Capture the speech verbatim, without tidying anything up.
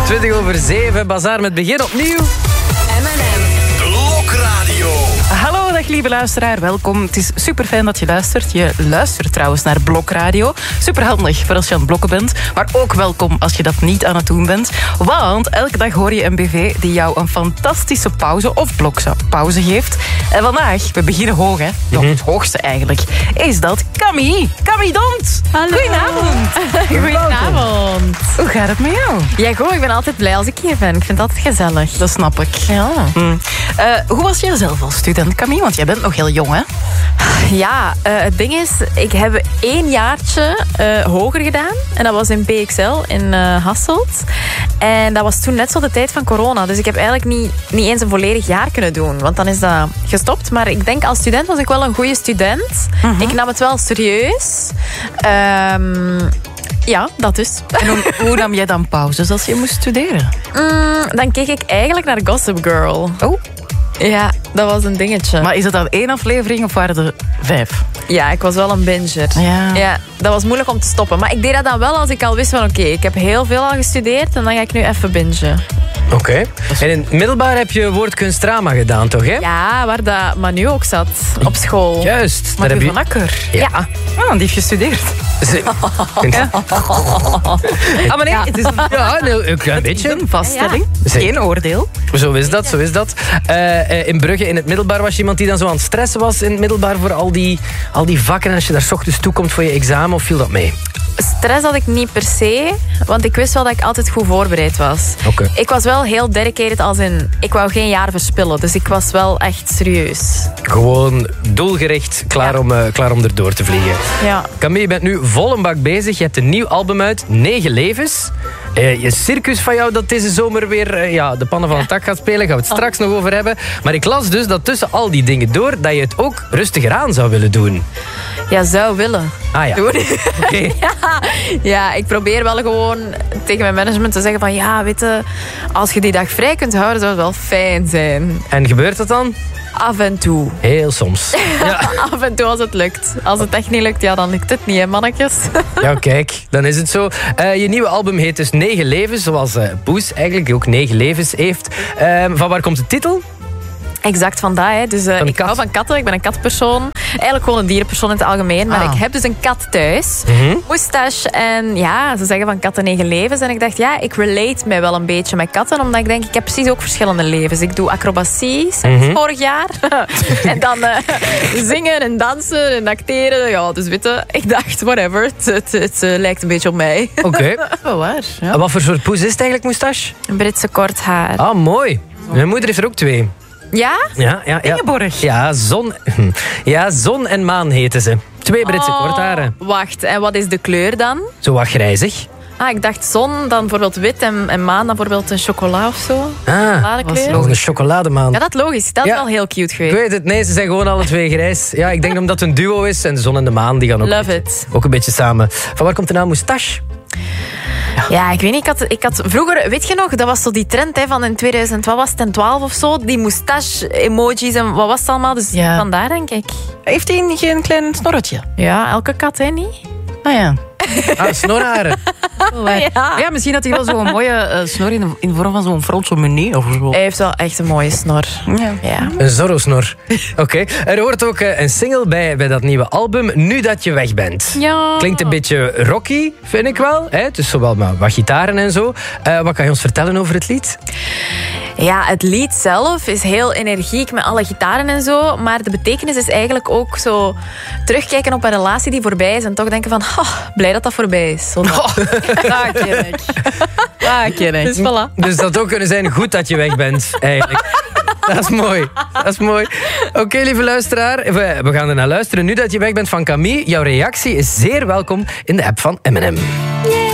twintig over zeven, Bazaar met begin opnieuw. M en M. Blokradio. Hallo, dag lieve luisteraar, welkom. Het is super fijn dat je luistert. Je luistert trouwens naar Blokradio. Super handig voor als je aan het blokken bent. Maar ook welkom als je dat niet aan het doen bent. Want elke dag hoor je een B V die jou een fantastische pauze of blokpauze geeft. En vandaag, we beginnen hoog, hè. Nog het hoogste eigenlijk. Is dat Camille. Camille Dont. Hallo. Goedenavond. Goedenavond. Hoe gaat het met jou? Ja, goed. Ik ben altijd blij als ik hier ben. Ik vind dat gezellig. Dat snap ik. Ja. Hm. Uh, hoe was jij zelf als student, Camille? Want jij bent nog heel jong, hè? Ja, uh, het ding is, ik heb één jaartje uh, hoger gedaan. En dat was in P X L in uh, Hasselt. En dat was toen net zo de tijd van corona. Dus ik heb eigenlijk niet, niet eens een volledig jaar kunnen doen. Want dan is dat gestopt. Maar ik denk als student was ik wel een goede student. Uh-huh. Ik nam het wel serieus. Um, Ja, dat dus. En hoe, hoe nam jij dan pauzes als je moest studeren? Mm, dan keek ik eigenlijk naar Gossip Girl. Oh. Ja, dat was een dingetje. Maar is het dan één aflevering of waren er vijf? Ja, ik was wel een binger. Ja. Ja, dat was moeilijk om te stoppen. Maar ik deed dat dan wel als ik al wist van oké, okay, ik heb heel veel al gestudeerd en dan ga ik nu even bingen. Oké. Okay. En in het middelbaar heb je woordkunstdrama gedaan, toch, hè? Ja, waar dat Manu ook zat, op school. Juist. Maar daar heb van je... Akker. Ja. Ja. Oh, die heeft gestudeerd. Ze... Ja. Ah, maar nee, Ja. het is een, Ja, een, een klein beetje. een vaststelling. Ja. Geen oordeel. Zo is dat, zo is dat. Uh, uh, in Brugge, in het middelbaar, was je iemand die dan zo aan het stressen was in het middelbaar voor al die, al die vakken en als je daar 's ochtends toe komt voor je examen, of viel dat mee? Stress had ik niet per se, want ik wist wel dat ik altijd goed voorbereid was. Okay. Ik was wel heel dedicated als in, ik wou geen jaar verspillen, dus ik was wel echt serieus. Gewoon doelgericht, klaar, Ja. om, uh, klaar om erdoor te vliegen. Ja. Camille, je bent nu vol een bak bezig. Je hebt een nieuw album uit, Negen Levens. Uh, je circus van jou dat deze zomer weer uh, ja, de pannen van het dak gaat spelen. Gaan we het straks nog over hebben. Maar ik las dus dat tussen al die dingen door dat je het ook rustiger aan zou willen doen. Ja, zou willen. Ah ja. Doen. Okay. Ja, ja, ik probeer wel gewoon tegen mijn management te zeggen van ja, weet je, als je die dag vrij kunt houden, zou het wel fijn zijn. En gebeurt dat dan? Af en toe. Heel soms. Ja. Af en toe als het lukt. Als het echt niet lukt, ja, dan lukt het niet, hè, mannetjes. Ja, kijk, dan is het zo. Uh, je nieuwe album heet dus Negen Levens, zoals uh, Poes eigenlijk, die ook negen levens heeft. Uh, van waar komt de titel? Exact van dat. Hè. Dus, uh, ik kat. hou van katten. Ik ben een katpersoon. Eigenlijk gewoon een dierenpersoon in het algemeen. Maar Ah. ik heb dus een kat thuis. Mm-hmm. Moustache. En ja, ze zeggen van katten negen levens. En ik dacht, ja, ik relate mij wel een beetje met katten. Omdat ik denk, ik heb precies ook verschillende levens. Ik doe acrobatie sinds Mm-hmm. vorig jaar. En dan uh, zingen en dansen en acteren. Ja, dus weet je, ik dacht, whatever. Het, het, het uh, lijkt een beetje op mij. Oké. Okay. Oh, waar. Ja. Wat voor soort poes is het eigenlijk, Moustache? Een Britse kort haar. Ah, mooi. Mijn moeder heeft er ook twee. Ja? Ja, ja, ja. Ingeborg. Ja, zon, ja, zon en maan heten ze. Twee Britse Oh, kortharen. Wacht, en wat is de kleur dan? Zo wat grijzig. Ah, ik dacht zon, dan bijvoorbeeld wit en, en maan, dan bijvoorbeeld een chocola of zo. Ah, Chocoladekleur. nog een chocolademaan. Ja, dat is logisch. Dat is Ja. wel heel cute Ik geweest. weet het, nee, ze zijn gewoon alle twee grijs. Ja, ik denk omdat het een duo is en de zon en de maan die gaan ook, Love een beetje, it. ook een beetje samen. Van waar komt de naam Moustache? Ja, ik weet niet. Ik had, ik had vroeger, weet je nog, dat was zo die trend hè, van in tweeduizend, wat was het, twaalf of zo. Die moustache-emojis en wat was het allemaal. Dus Ja. vandaar denk ik. Heeft hij geen klein snorretje? Ja, elke kat, hè, niet? Ah ja. Ah, snorharen. Ja. Ja, misschien had hij wel zo'n mooie uh, snor in, in vorm van zo'n Franse menu of zo. Hij heeft wel echt een mooie snor. Ja. Ja. Een Zorro-snor. Oké. Okay. Er hoort ook uh, een single bij, bij dat nieuwe album, Nu Dat Je Weg Bent. Ja. Klinkt een beetje rocky, vind ik wel. Hè? Het is zowel maar wat gitaren en zo. Uh, wat kan je ons vertellen over het lied? Ja, het lied zelf is heel energiek met alle gitaren en zo. Maar de betekenis is eigenlijk ook zo terugkijken op een relatie die voorbij is. En toch denken van, oh, blij dat dat voorbij is. Zo dat. Dat ken ik. Dat ken ik. Dus voilà. Dus dat ook kunnen zijn goed dat je weg bent, eigenlijk. Dat is mooi. Dat is mooi. Oké, okay, lieve luisteraar. We, we gaan er naar luisteren. Nu dat je weg bent van Camille, jouw reactie is zeer welkom in de app van M en M. Yeah.